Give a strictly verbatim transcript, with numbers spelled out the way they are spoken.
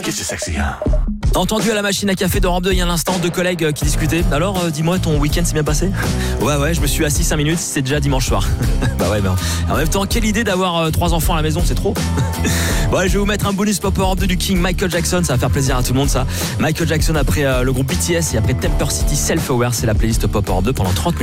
Qu'est-ce que sexy, hein? T'as entendu à la machine à café d'Europe deux il y a un instant deux collègues euh, qui discutaient. Alors euh, dis-moi, ton week-end s'est bien passé? Ouais ouais, je me suis assis cinq minutes, c'est déjà dimanche soir. Bah ouais, bah. En même temps, quelle idée d'avoir euh, trois enfants à la maison, c'est trop. Bon allez, je vais vous mettre un bonus pop Europe deux du King Michael Jackson, ça va faire plaisir à tout le monde ça. Michael Jackson après euh, le groupe B T S et après Temper City Self Aware, c'est la playlist pop Europe deux pendant trente minutes.